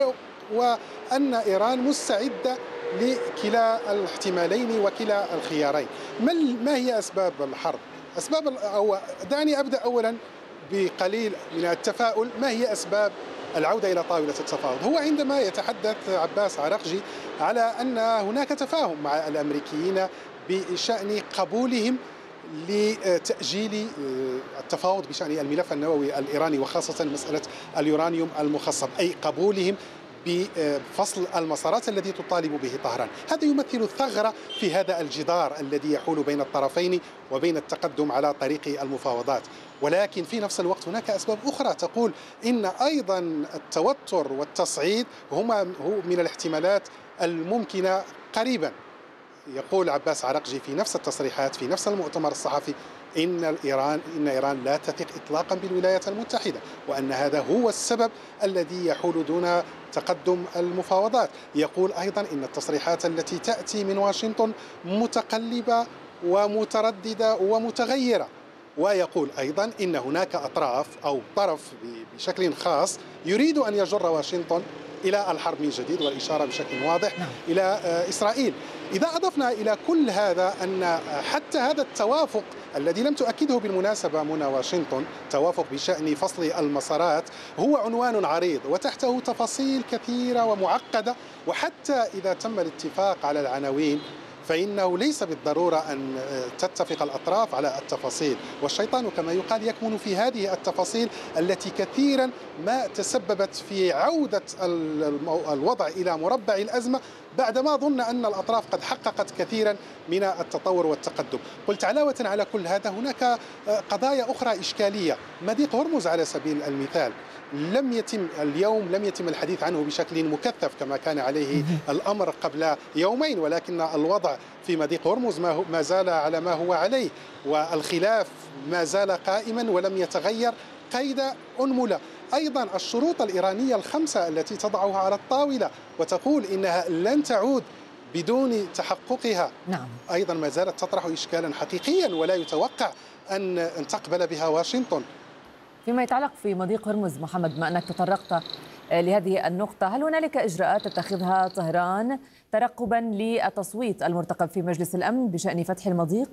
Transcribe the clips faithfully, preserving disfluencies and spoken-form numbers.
وأن إيران مستعدة لكلا الاحتمالين وكلا الخيارين. ما هي أسباب الحرب؟ أسباب أو دعني أبدأ أولا بقليل من التفاؤل. ما هي أسباب العودة إلى طاولة التفاوض؟ هو عندما يتحدث عباس عراقجي على أن هناك تفاهم مع الأمريكيين بشأن قبولهم لتأجيل التفاوض بشأن الملف النووي الإيراني، وخاصة مسألة اليورانيوم المخصب، أي قبولهم بفصل المسارات الذي تطالب به طهران. هذا يمثل ثغرة في هذا الجدار الذي يحول بين الطرفين وبين التقدم على طريق المفاوضات. ولكن في نفس الوقت هناك أسباب أخرى تقول إن أيضا التوتر والتصعيد هما هو من الاحتمالات الممكنة قريبا. يقول عباس عراقجي في نفس التصريحات في نفس المؤتمر الصحفي إن إيران إن إيران لا تثق إطلاقا بالولايات المتحدة، وأن هذا هو السبب الذي يحول دون تقدم المفاوضات. يقول أيضا إن التصريحات التي تأتي من واشنطن متقلبة ومترددة ومتغيرة. ويقول أيضا إن هناك أطراف أو طرف بشكل خاص يريد أن يجر واشنطن إلى الحرب من جديد، والإشارة بشكل واضح إلى إسرائيل. إذا أضفنا إلى كل هذا أن حتى هذا التوافق الذي لم تؤكده بالمناسبة منى واشنطن، توافق بشأن فصل المسارات، هو عنوان عريض وتحته تفاصيل كثيرة ومعقدة، وحتى إذا تم الاتفاق على العناوين فإنه ليس بالضرورة أن تتفق الأطراف على التفاصيل، والشيطان كما يقال يكمن في هذه التفاصيل التي كثيرا ما تسببت في عودة الوضع إلى مربع الأزمة بعدما ظن أن الأطراف قد حققت كثيرا من التطور والتقدم. قلت علاوة على كل هذا هناك قضايا أخرى إشكالية. مضيق هرمز على سبيل المثال لم يتم اليوم لم يتم الحديث عنه بشكل مكثف كما كان عليه الأمر قبل يومين، ولكن الوضع في مضيق هرمز ما, ما زال على ما هو عليه، والخلاف ما زال قائما ولم يتغير قيد أنملة. أيضا الشروط الإيرانية الخمسة التي تضعها على الطاولة وتقول إنها لن تعود بدون تحققها، نعم. أيضا ما زالت تطرح إشكالا حقيقيا ولا يتوقع أن أن تقبل بها واشنطن. فيما يتعلق في مضيق هرمز محمد، ما أنك تطرقت لهذه النقطة، هل هنالك إجراءات تتخذها طهران ترقبا للتصويت المرتقب في مجلس الأمن بشأن فتح المضيق؟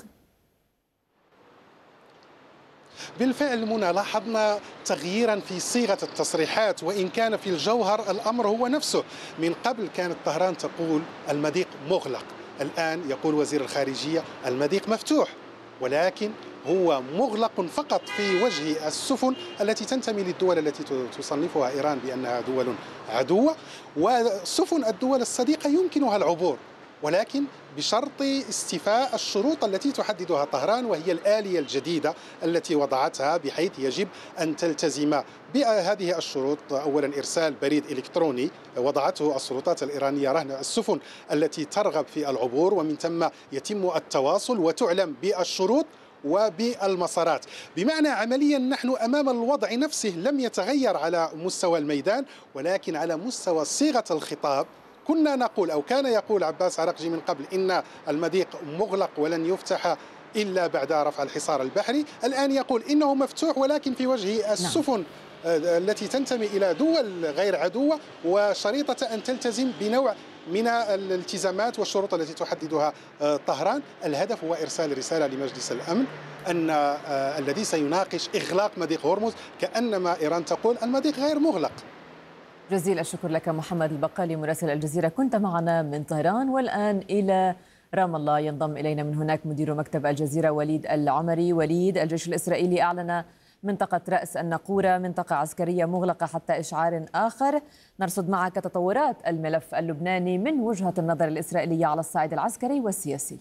بالفعل منى لاحظنا تغييرا في صيغة التصريحات، وإن كان في الجوهر الأمر هو نفسه. من قبل كانت طهران تقول المضيق مغلق، الآن يقول وزير الخارجية المضيق مفتوح، ولكن هو مغلق فقط في وجه السفن التي تنتمي للدول التي تصنفها إيران بأنها دول عدوة، وسفن الدول الصديقة يمكنها العبور، ولكن بشرط استيفاء الشروط التي تحددها طهران، وهي الآلية الجديدة التي وضعتها بحيث يجب أن تلتزم بهذه الشروط. أولا إرسال بريد إلكتروني وضعته السلطات الإيرانية رهن السفن التي ترغب في العبور، ومن ثم يتم التواصل وتعلم بالشروط وبالمسارات. بمعنى عمليا نحن أمام الوضع نفسه لم يتغير على مستوى الميدان، ولكن على مستوى صيغة الخطاب كنا نقول أو كان يقول عباس عراقجي من قبل إن المضيق مغلق ولن يفتح إلا بعد رفع الحصار البحري، الآن يقول إنه مفتوح ولكن في وجه السفن التي تنتمي إلى دول غير عدوة، وشريطة أن تلتزم بنوع من الالتزامات والشروط التي تحددها طهران. الهدف هو إرسال رسالة لمجلس الأمن أن الذي سيناقش إغلاق مضيق هرمز، كأنما إيران تقول المضيق غير مغلق. جزيل الشكر لك محمد البقالي مراسل الجزيرة، كنت معنا من طهران. والآن إلى رام الله، ينضم إلينا من هناك مدير مكتب الجزيرة وليد العمري. وليد، الجيش الإسرائيلي أعلن منطقة رأس الناقورة منطقة عسكرية مغلقة حتى إشعار آخر. نرصد معك تطورات الملف اللبناني من وجهة النظر الإسرائيلية على الصعيد العسكري والسياسي.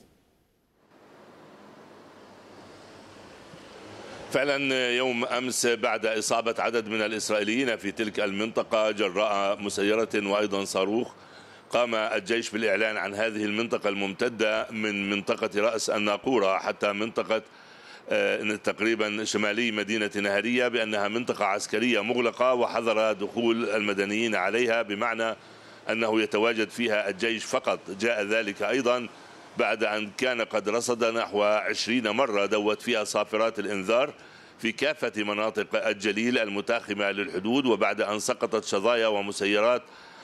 فعلا يوم أمس بعد إصابة عدد من الإسرائيليين في تلك المنطقة جراء مسيرة وأيضا صاروخ، قام الجيش بالإعلان عن هذه المنطقة الممتدة من منطقة رأس الناقورة حتى منطقة تقريبا شمالي مدينة نهرية بأنها منطقة عسكرية مغلقة، وحظر دخول المدنيين عليها، بمعنى أنه يتواجد فيها الجيش فقط. جاء ذلك أيضا بعد أن كان قد رصد نحو عشرين مرة دوت فيها صافرات الإنذار في كافة مناطق الجليل المتاخمة للحدود، وبعد أن سقطت شظايا ومسيرات